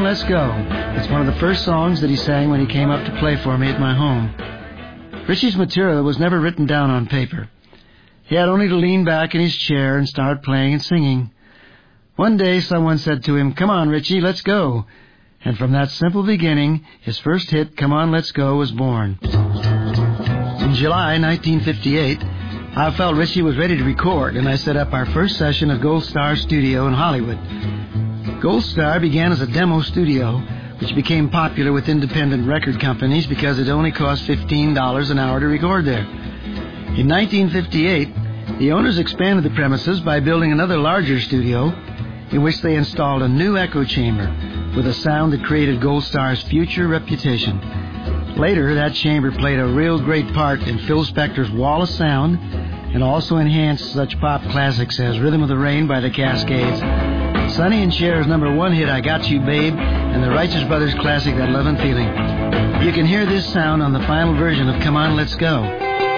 On, Let's Go. It's one of the first songs that he sang when he came up to play for me at my home. Richie's material was never written down on paper. He had only to lean back in his chair and start playing and singing. One day someone said to him, "Come on, Richie, let's go." And from that simple beginning, his first hit, "Come On, Let's Go," was born. In July 1958, I felt Richie was ready to record, and I set up our first session at Gold Star Studio in Hollywood. Gold Star began as a demo studio, which became popular with independent record companies because it only cost $15 an hour to record there. In 1958, the owners expanded the premises by building another larger studio in which they installed a new echo chamber with a sound that created Gold Star's future reputation. Later, that chamber played a real great part in Phil Spector's Wall of Sound and also enhanced such pop classics as Rhythm of the Rain by the Cascades, Sonny and Cher's #1 hit, "I Got You, Babe," and the Righteous Brothers classic, "That Lovin' Feeling." You can hear this sound on the final version of "Come On, Let's Go."